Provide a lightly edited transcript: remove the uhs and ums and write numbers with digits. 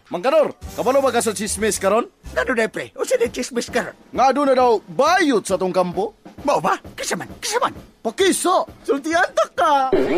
Mangkanor, kabalo ba ka sa chismis karon? Gano na pre, o siya na chismis karon. Nga doon na daw bayot sa tong kampo? Mao ba? Kasaman. Pakisa! Sultihan ta ka!